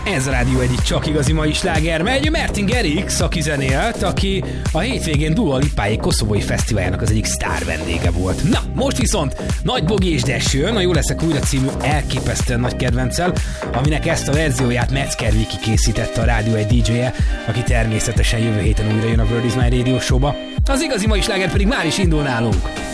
Ez a Rádió egyik csak igazi mai sláger megy. Martin Garrix, aki zenélt, aki a hétvégén Dua Lipáék koszovói fesztiváljának az egyik sztár vendége volt. Na, most viszont Nagy Bogi és Desső jön, a Jó leszek újra című elképesztően nagy kedvenccel, aminek ezt a verzióját Metzger Viki készítette, a Rádió egy DJ-je, aki természetesen jövő héten újra jön a World is My Radio show-ba. Az igazi mai sláger pedig már is indul nálunk.